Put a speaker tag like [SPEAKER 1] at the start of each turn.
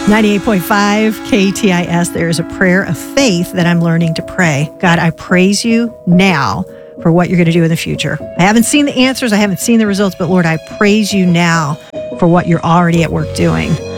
[SPEAKER 1] 98.5 KTIS, there is a prayer of faith that I'm learning to pray. God, I praise you now for what you're going to do in the future. I haven't seen the answers, I haven't seen the results, but Lord, I praise you now for what you're already at work doing.